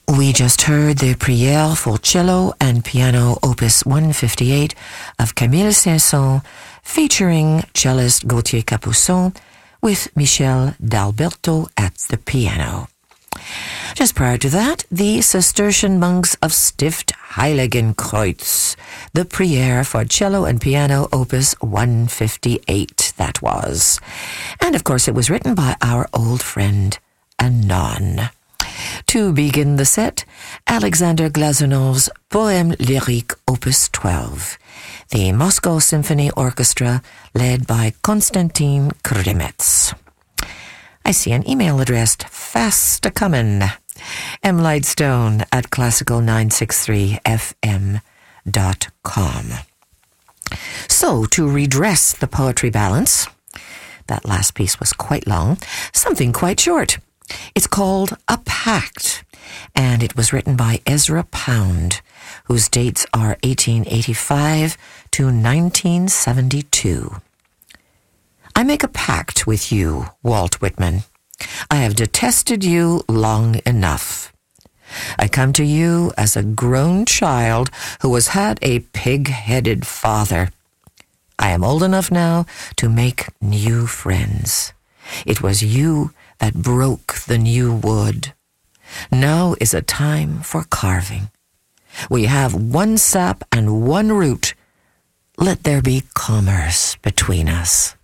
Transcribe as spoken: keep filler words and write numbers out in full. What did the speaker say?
We just heard the Prière for cello and piano, opus one fifty-eight of Camille Saint-Saëns, featuring cellist Gauthier Capuçon with Michel D'Alberto at the piano. Just prior to that, the Cistercian monks of Stift Heiligenkreuz, the Prière for cello and piano, opus one fifty-eight, that was. And of course it was written by our old friend Anon. To begin the set, Alexander Glazunov's Poème lyrique, opus twelve, the Moscow Symphony Orchestra, led by Konstantin Kremets. I see an email addressed fast a comin', mlightstone at classical nine sixty-three f m dot com. So, to redress the poetry balance, that last piece was quite long, something quite short. It's called A Pact, and it was written by Ezra Pound, whose dates are eighteen eighty-five to nineteen seventy-two. I make a pact with you, Walt Whitman. I have detested you long enough. I come to you as a grown child who has had a pig-headed father. I am old enough now to make new friends. It was you that broke the new wood. Now is a time for carving. We have one sap and one root. Let there be commerce between us.